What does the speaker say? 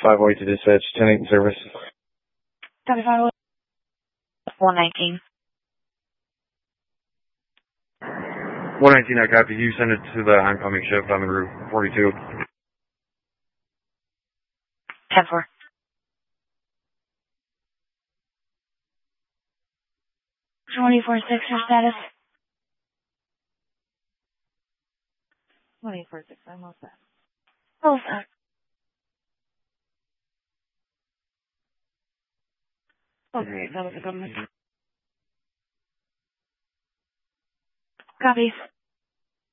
508 to dispatch, 10-8 in service. Copy 508. 119. 119, I copy. You send it to the oncoming shift on the Route 42. 10-4. 24-6 for status. 24-6, I'm all set. All set. Okay, that was a government. Copy.